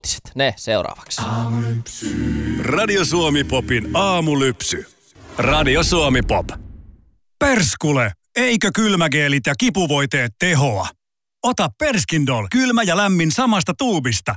Ne seuraavaksi. Radio Suomi Popin aamulypsy. Radio Suomi Pop. Perskule, eikö kylmägeelit ja kipuvoiteet tehoa? Ota Perskindol kylmä ja lämmin samasta tuubista.